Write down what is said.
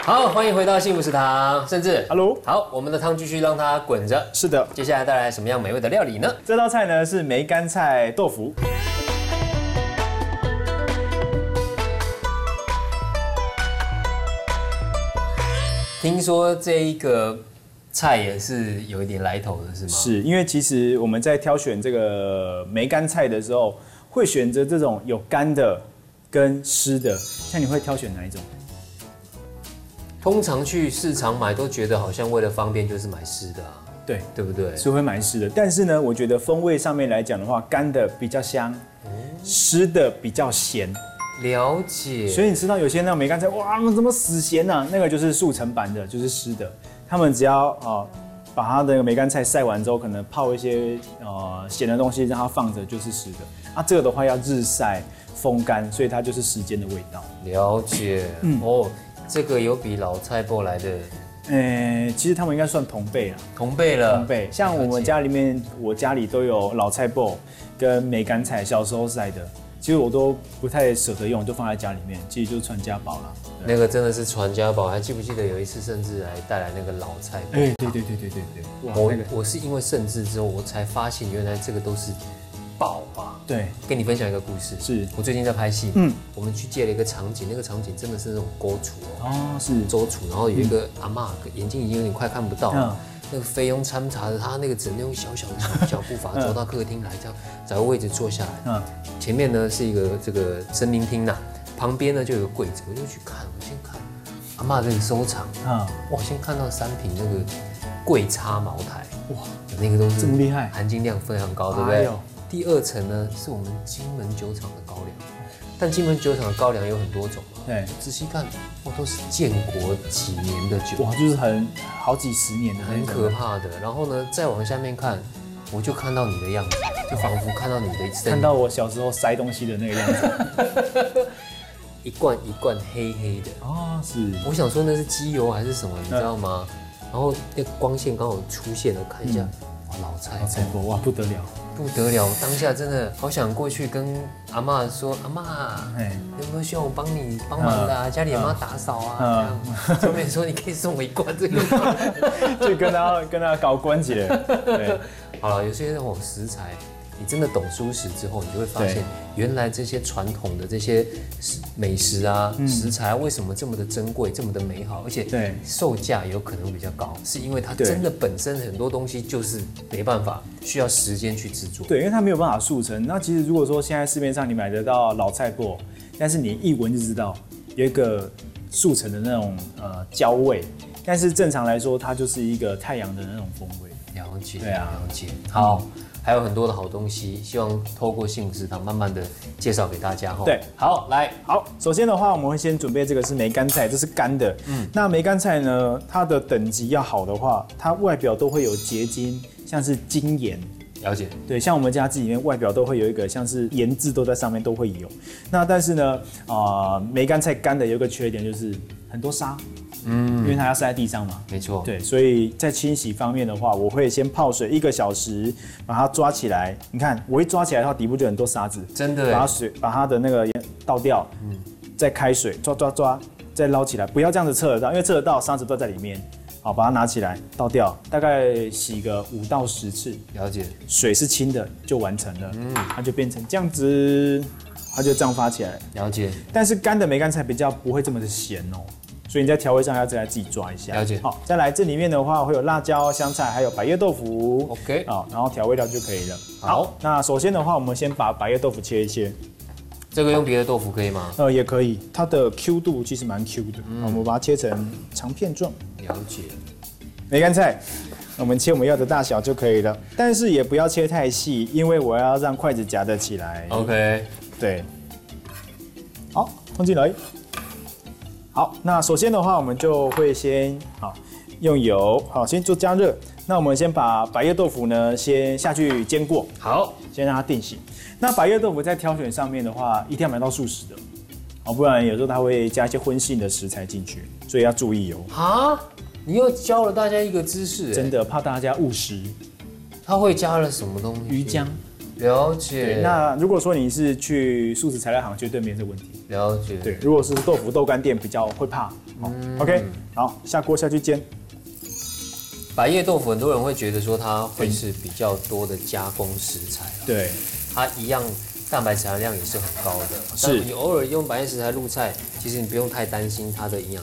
好，欢迎回到幸福食堂，甚至 Hello， 好，我们的汤继续让它滚着。 是的， 接下来带来什么样美味的料理呢？ 这道菜呢是梅干菜豆腐。 听说这一个菜也是有一点来头的，是吗？ 是因为其实我们在挑选这个梅干菜的时候，会选择这种有干的跟湿的。像你会挑选哪一种？ 通常去市场买都觉得好像为了方便就是买湿的啊， 对， 对不对？ 是会买湿的。但是呢，我觉得风味上面来讲的话，干的比较香，湿的比较咸。 了解。 所以你知道有些那种梅干菜，哇，怎么死咸啊？那个就是速成版的，就是湿的。他们只要把它的梅干菜晒完之后，可能泡一些咸的东西，让它放着就是湿的。啊，这个的话要日晒风干，所以它就是时间的味道。 了解。哦，这个有比老菜脯来的其实他们应该算同辈了。 同辈了。 同辈，像我们家里面，我家里都有老菜脯跟梅干菜，小时候晒的。其实我都不太舍得用，就放在家里面，其实就是传家宝啦。 那个真的是传家宝，还记不记得有一次甚至还带来那个老菜脯？ 对。哇， 我是因为甚至之后，我才发现原来这个都是宝啊。 对， 跟你分享一个故事， 是我最近在拍戏，我们去借了一个场景，那个场景真的是那种锅厨哦， 是周厨，然后有一个阿嬷，眼睛已经有点快看不到了。那个菲佣参茶的，他那个只能用小步伐走到客厅来，这样找个位置坐下来。前面呢是一个这个神明厅呐，旁边呢就有个柜子，我就去看，我先看阿嬷这个收藏哇，先看到3瓶那个桂叉茅台，哇，那个都是这么厉害， 含金量非常高，对不对？第2层呢是我们金门酒厂的高粱，但金门酒厂的高粱有很多种嘛， 对， 仔细看，哇，都是建国几年的酒， 哇，就是好几十年的， 很可怕的。然后呢，再往下面看，我就看到你的样子，就仿佛看到你的身影， 看到我小时候塞东西的那个样子， 一罐一罐黑黑的是。 我想说那是机油还是什么，你知道吗？然后那个光线刚好出现了，看一下，哇，老菜脯，哇，不得了。 不得了！当下真的好想过去跟阿嬷说：“阿嬷，有没有需要我帮忙的啊？家里有没有打扫啊？”这样，顺便说你可以送我一罐这个， 就跟他搞关系了。对， 好了，有些那种食材，你真的懂蔬食之后，你就会发现，原来这些传统的这些美食啊、食材为什么这么的珍贵、这么的美好，而且售价有可能比较高，是因为它真的本身很多东西就是没办法，需要时间去制作。 对，因为它没有办法速成。那其实如果说现在市面上你买得到老菜脯，但是你一闻就知道有一个速成的那种焦味，但是正常来说，它就是一个太阳的那种风味。 了解， 对啊， 了解。好。还有很多的好东西，希望透过幸福食堂慢慢的介绍给大家哈。 对， 好，来， 好，首先的话，我们会先准备这个是梅干菜，这是干的。那梅干菜呢，它的等级要好的话，它外表都会有结晶，像是金盐。 了解。 对，像我们家自己里面外表都会有一个像是盐渍都在上面都会有。那但是呢，梅干菜干的有一个缺点就是很多沙。因为它要晒在地上嘛， 没错。 对，所以在清洗方面的话，我会先泡水1个小时，把它抓起来。你看，我一抓起来的话，底部就很多沙子， 真的。 把它的那个倒掉，再开水抓，再捞起来，不要这样子测得到，因为测得到沙子都在里面。好，把它拿起来倒掉，大概洗个5到10次。 了解。 水是清的就完成了，它就变成这样子，它就这样发起来。 了解。 但是干的梅干菜比较不会这么的咸哦。所以你在调味上要再来自己抓一下。 了解。 好，再来这里面的话会有辣椒、香菜，还有百叶豆腐。 OK。 好，然后调味料就可以了。 好， 那首先的话，我们先把百叶豆腐切一切。 这个用别的豆腐可以吗？ 也可以，它的 Q 度其实蛮 Q 的。我们把它切成长片状。 了解。 梅干菜，我们切我们要的大小就可以了，但是也不要切太细，因为我要让筷子夹得起来。 OK。 对。好，放进来。好，那首先的话，我们就会先用油先做加热。那我们先把百叶豆腐呢先下去煎过， 好， 先让它定型。那百叶豆腐在挑选上面的话，一定要买到素食的，不然有时候它会加一些荤性的食材进去，所以要注意哦。 你又教了大家一个知识， 真的怕大家误食。 它会加了什么东西？ 鱼浆。 了解。 那如果说你是去素食材料行，绝对没这个问题。 了解。 对，如果是豆腐豆干店，比较会怕。OK， 好，下锅下去煎。 百叶豆腐，很多人会觉得说它会是比较多的加工食材， 对， 它一样蛋白质含量也是很高的。 是， 你偶尔用百叶食材入菜，其实你不用太担心它的营养